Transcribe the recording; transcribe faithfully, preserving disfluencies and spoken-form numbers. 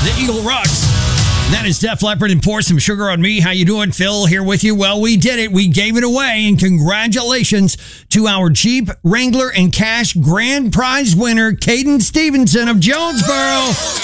The Eagle Rocks. That is Def Leppard and Pour Some Sugar on Me. How you doing, Phil? Here with you. Well, we did it. We gave it away. And congratulations to our Jeep Wrangler and Cash grand prize winner, Caden Stevenson of Jonesboro.